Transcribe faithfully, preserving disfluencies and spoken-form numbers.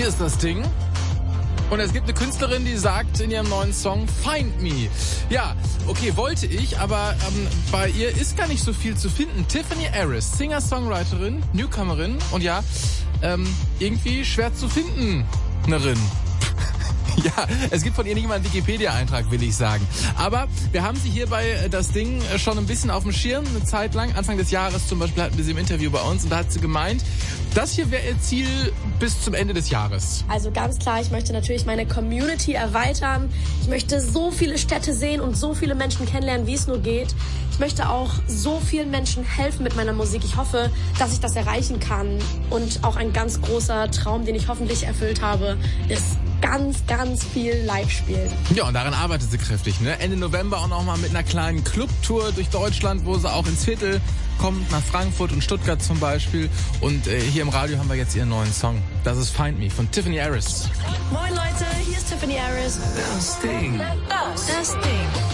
Hier ist das Ding. Und es gibt eine Künstlerin, die sagt in ihrem neuen Song Find Me. Ja, okay, wollte ich, aber ähm, bei ihr ist gar nicht so viel zu finden. Tiffany Harris, Singer-Songwriterin, Newcomerin und ja, ähm, irgendwie schwer zu finden. Ja, es gibt von ihr nicht mal einen Wikipedia-Eintrag, will ich sagen. Aber wir haben sie hier bei Das Ding schon ein bisschen auf dem Schirm, eine Zeit lang. Anfang des Jahres zum Beispiel hatten wir sie im Interview bei uns und da hat sie gemeint, das hier wäre ihr Ziel bis zum Ende des Jahres. Also ganz klar, ich möchte natürlich meine Community erweitern. Ich möchte so viele Städte sehen und so viele Menschen kennenlernen, wie es nur geht. Ich möchte auch so vielen Menschen helfen mit meiner Musik. Ich hoffe, dass ich das erreichen kann. Und auch ein ganz großer Traum, den ich hoffentlich erfüllt habe, ist ganz, ganz viel live spielen. Ja, und daran arbeitet sie kräftig, ne? Ende November auch noch mal mit einer kleinen Clubtour durch Deutschland, wo sie auch ins Viertel kommt, nach Frankfurt und Stuttgart zum Beispiel. Und äh, hier im Radio haben wir jetzt ihren neuen Song. Das ist Find Me von Tiffany Harris. Moin Leute, hier ist Tiffany Harris. Das Ding. Das Ding.